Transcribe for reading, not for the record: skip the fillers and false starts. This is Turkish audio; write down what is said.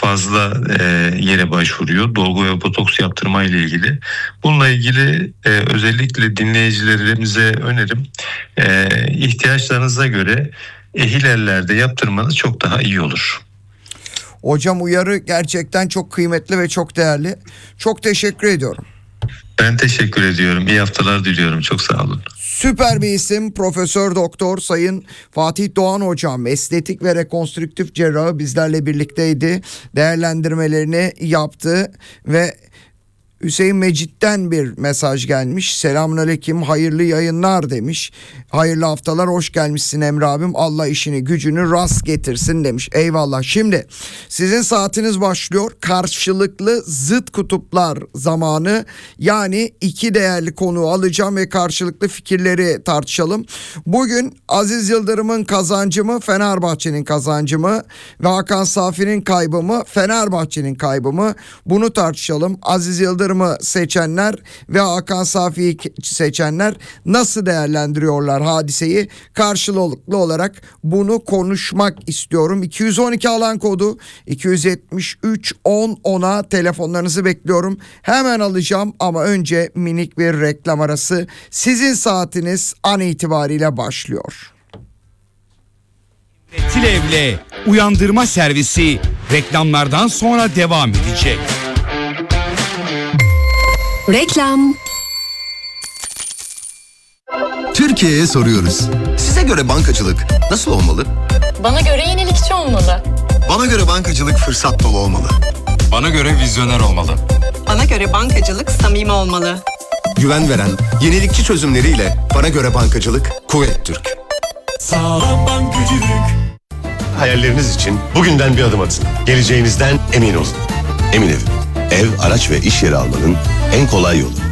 fazla yere başvuruyor. Dolgu ve botoks yaptırma ile ilgili. Bununla ilgili özellikle dinleyicilerimize önerim ihtiyaçlarınıza göre ehil ellerde yaptırmanız çok daha iyi olur. Hocam uyarı gerçekten çok kıymetli ve çok değerli. Çok teşekkür ediyorum. Ben teşekkür ediyorum. İyi haftalar diliyorum. Çok sağ olun. Süper bir isim Profesör Doktor Sayın Fatih Doğan Hocam, estetik ve rekonstrüktif cerrahı bizlerle birlikteydi. Değerlendirmelerini yaptı ve Hüseyin Mecit'ten bir mesaj gelmiş. Selamünaleyküm, hayırlı yayınlar demiş. Hayırlı haftalar, hoş gelmişsin Emre abim. Allah işini gücünü rast getirsin demiş. Eyvallah. Şimdi sizin saatiniz başlıyor. Karşılıklı zıt kutuplar zamanı. Yani iki değerli konuğu alacağım ve karşılıklı fikirleri tartışalım. Bugün Aziz Yıldırım'ın kazancı mı, Fenerbahçe'nin kazancı mı? Ve Hakan Safi'nin kaybı mı, Fenerbahçe'nin kaybı mı? Bunu tartışalım. Aziz Yıldırım'ı seçenler ve Hakan Safi'yi seçenler nasıl değerlendiriyorlar hadiseyi? Karşılıklı olarak bunu konuşmak istiyorum. 212 alan kodu 273 10 10'a telefonlarınızı bekliyorum. Hemen alacağım ama önce minik bir reklam arası. Sizin saatiniz an itibariyle başlıyor. Tilevle uyandırma servisi reklamlardan sonra devam edecek. Reklam. Türkiye'ye soruyoruz. Size göre bankacılık nasıl olmalı? Bana göre yenilikçi olmalı. Bana göre bankacılık fırsat dolu olmalı. Bana göre vizyoner olmalı. Bana göre bankacılık samimi olmalı. Güven veren, yenilikçi çözümleriyle bana göre bankacılık Kuvvet Türk. Sağlam bankacılık. Hayalleriniz için bugünden bir adım atın. Geleceğinizden emin olun. Emin Ev, ev, araç ve iş yeri almanın en kolay yolu.